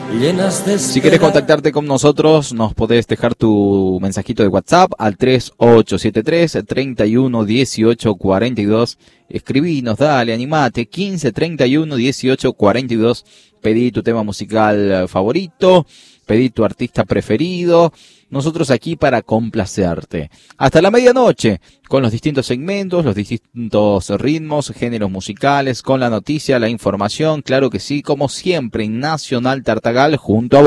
llenas de Si querés contactarte con nosotros, nos podés dejar tu mensajito de WhatsApp al 3873-311842. Escribinos, dale, animate, 1531-1842. Pedí tu tema musical favorito, pedí tu artista preferido. Nosotros aquí para complacerte. Hasta la medianoche, con los distintos segmentos, los distintos ritmos, géneros musicales, con la noticia, la información, claro que sí, como siempre, en Nacional Tartagal, junto a vos.